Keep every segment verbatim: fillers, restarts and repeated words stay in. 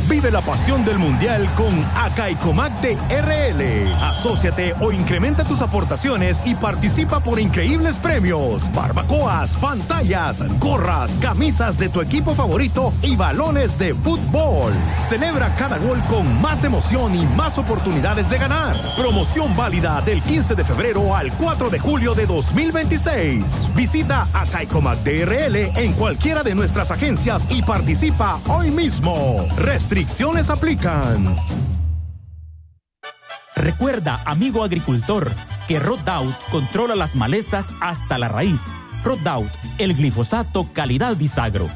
Vive la pasión del Mundial con Acaicomac de R L. Asóciate o incrementa tus aportaciones y participa por increíbles premios. Barbacoas, pantallas, gorras, camisas de tu equipo favorito y balones de fútbol. Celebra cada gol con más emoción y más oportunidades de ganar. Promoción válida del quince de febrero al cuatro de julio de dos mil veintiséis. Visita Acaicomac de R L en cualquiera de nuestras agencias y participa hoy mismo. Restricciones aplican. Recuerda, amigo agricultor, que Roundup controla las malezas hasta la raíz. Roundup, el glifosato calidad Bisagro.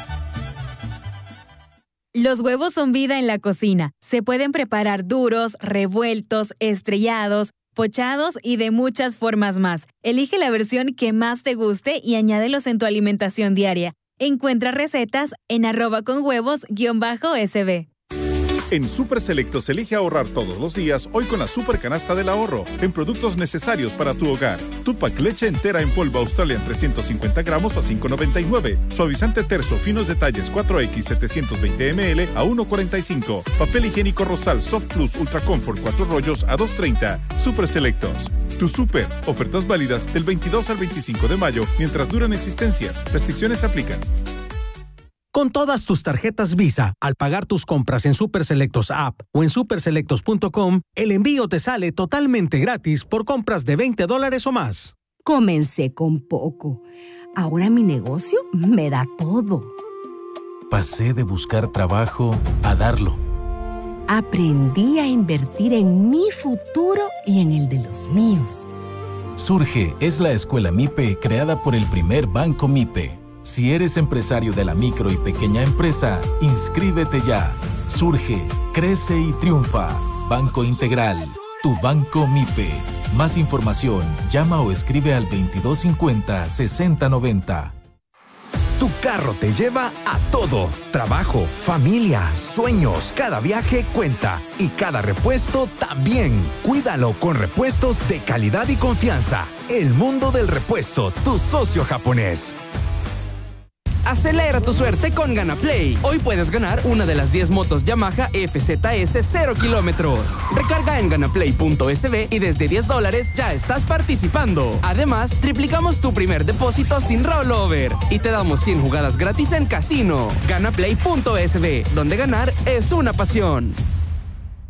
Los huevos son vida en la cocina. Se pueden preparar duros, revueltos, estrellados, pochados y de muchas formas más. Elige la versión que más te guste y añádelos en tu alimentación diaria. Encuentra recetas en arroba con huevos guión bajo S B. En Super Selectos elige ahorrar todos los días hoy con la Super Canasta del Ahorro en productos necesarios para tu hogar. Tupac leche entera en polvo Australian trescientos cincuenta gramos a cinco noventa y nueve. Suavizante terzo finos detalles cuatro equis setecientos veinte mililitros a uno cuarenta y cinco. Papel higiénico Rosal Soft Plus Ultra Comfort cuatro rollos a dos treinta. Super Selectos. Tu Super. Ofertas válidas del veintidós al veinticinco de mayo mientras duran existencias. Restricciones aplican. Con todas tus tarjetas Visa, al pagar tus compras en Super Selectos App o en super selectos punto com, el envío te sale totalmente gratis por compras de veinte dólares o más. Comencé con poco. Ahora mi negocio me da todo. Pasé de buscar trabajo a darlo. Aprendí a invertir en mi futuro y en el de los míos. Surge es la escuela MIPE creada por el primer banco MIPE. Si eres empresario de la micro y pequeña empresa, inscríbete ya. Surge, crece y triunfa. Banco Integral, tu banco MIPE. Más información, llama o escribe al veintidós cincuenta, sesenta noventa. Tu carro te lleva a todo. Trabajo, familia, sueños. Cada viaje cuenta. Y cada repuesto también. Cuídalo con repuestos de calidad y confianza. El mundo del repuesto, tu socio japonés. Acelera tu suerte con GanaPlay. Hoy puedes ganar una de las diez motos Yamaha F Z S cero kilómetros. Recarga en ganaplay punto S B y desde diez dólares ya estás participando. Además, triplicamos tu primer depósito sin rollover y te damos cien jugadas gratis en casino. ganaplay punto S B, donde ganar es una pasión.